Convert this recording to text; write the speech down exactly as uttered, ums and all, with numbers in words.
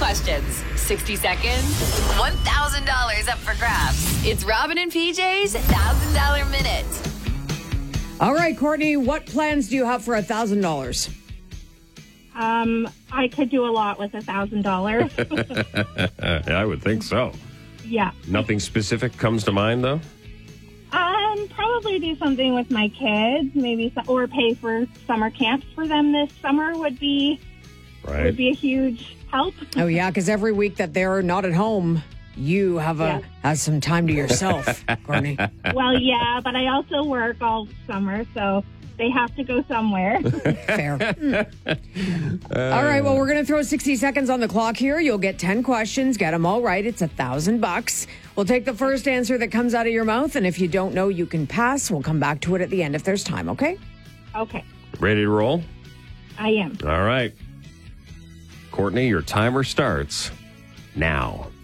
questions, sixty seconds, one thousand dollars up for grabs. It's Robin and P J's one thousand dollars Minute. All right, Courtney, what plans do you have for one thousand dollars? Um, I could do a lot with one thousand dollars. I would think so. Yeah. Nothing specific comes to mind, though? Um, probably do something with my kids, maybe, so- or pay for summer camps for them this summer would be Right. would be a huge help. Oh, yeah, because every week that they're not at home, you have a Yeah. have some time to yourself, Courtney. Well, yeah, but I also work all summer, so they have to go somewhere. Fair. All right, well, we're going to throw sixty seconds on the clock here. You'll get ten questions. Get them all right. It's a thousand bucks. We'll take the first answer that comes out of your mouth, and if you don't know, you can pass. We'll come back to it at the end if there's time, okay? Okay, Ready to roll? I am. All right. Courtney, your timer starts now.